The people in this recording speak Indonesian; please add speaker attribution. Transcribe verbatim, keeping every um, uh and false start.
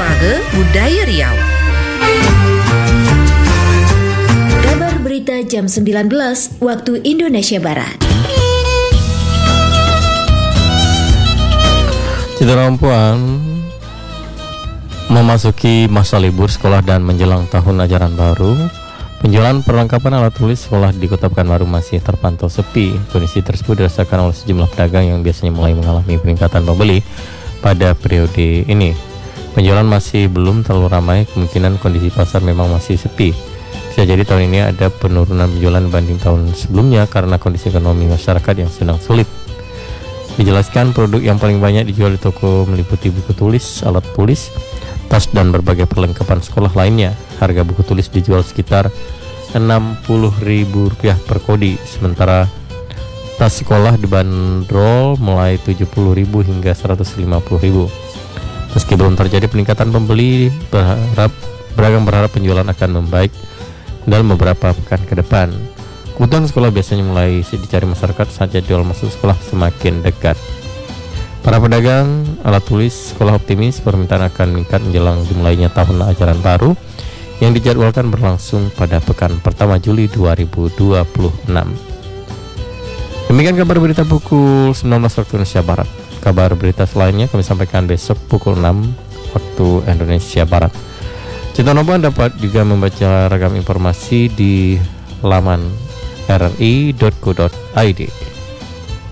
Speaker 1: Warga Budaya Riau.
Speaker 2: Kabar berita jam sembilan belas waktu Indonesia Barat.
Speaker 3: Citarumpuan memasuki masa libur sekolah dan menjelang tahun ajaran baru, penjualan perlengkapan alat tulis sekolah di Kota Pekanbaru masih terpantau sepi. Kondisi tersebut dirasakan oleh sejumlah pedagang yang biasanya mulai mengalami peningkatan pembeli pada periode ini. Penjualan masih belum terlalu ramai, kemungkinan kondisi pasar memang masih sepi. Bisa jadi tahun ini ada penurunan penjualan dibanding tahun sebelumnya karena kondisi ekonomi masyarakat yang sedang sulit. Dijelaskan produk yang paling banyak dijual di toko meliputi buku tulis, alat tulis, tas dan berbagai perlengkapan sekolah lainnya. Harga buku tulis dijual sekitar enam puluh ribu rupiah per kodi, sementara tas sekolah dibanderol mulai tujuh puluh ribu hingga seratus lima puluh ribu. Meski belum terjadi peningkatan pembeli, berharap beragam berharap penjualan akan membaik dalam beberapa pekan ke depan. Kebutuhan sekolah biasanya mulai dicari masyarakat saat jadwal masuk sekolah semakin dekat. Para pedagang alat tulis sekolah optimis permintaan akan meningkat menjelang dimulainya tahun ajaran baru yang dijadwalkan berlangsung pada pekan pertama Juli dua ribu dua puluh enam. Demikian kabar berita pukul sembilan belas waktu Indonesia Barat. Kabar berita selainnya kami sampaikan besok pukul enam waktu Indonesia Barat. Citanobon dapat juga membaca ragam informasi di laman r r i dot co dot i d.